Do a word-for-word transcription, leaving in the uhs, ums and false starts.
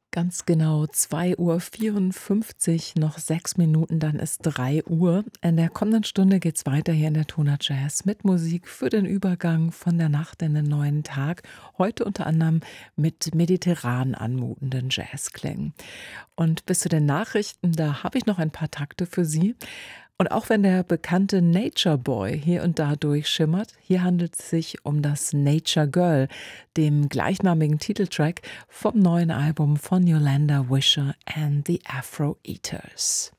Ganz genau zwei Uhr vierundfünfzig, noch sechs Minuten, dann ist drei Uhr. In der kommenden Stunde geht's weiter hier in der Tona Jazz mit Musik für den Übergang von der Nacht in den neuen Tag. Heute unter anderem mit mediterran anmutenden Jazzklängen. Und bis zu den Nachrichten, da habe ich noch ein paar Takte für Sie. Und auch wenn der bekannte Nature Boy hier und da durchschimmert, hier handelt es sich um das Nature Girl, dem gleichnamigen Titeltrack vom neuen Album von Yolanda Wisher and the Afro Eaters.